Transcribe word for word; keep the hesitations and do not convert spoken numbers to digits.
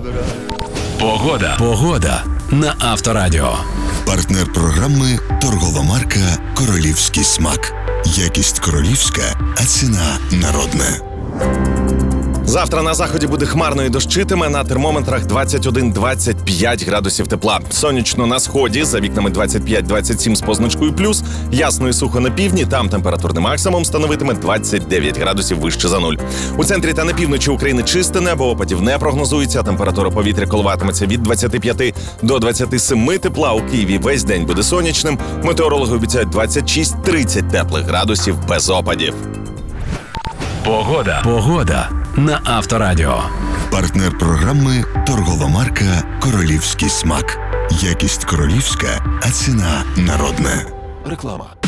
Погода. Погода на Авторадіо. Партнер програми торгова марка «Королівський смак». Якість королівська, а ціна народна. Завтра на заході буде хмарно і дощитиме, на термометрах двадцять один - двадцять п'ять градусів тепла. Сонячно на сході, за вікнами двадцять п'ять - двадцять сім з позначкою плюс, ясно і сухо на півдні, там температурний максимум становитиме двадцять дев'ять градусів вище за нуль. У центрі та на півночі України чисте небо, опадів не прогнозується, температура повітря коливатиметься від двадцяти п'яти до двадцяти семи тепла, у Києві весь день буде сонячним, метеорологи обіцяють двадцять шість - тридцять теплих градусів без опадів. Погода. Погода на Авторадіо. Партнер програми торгова марка «Королівський смак». Якість королівська, а ціна народна. Реклама.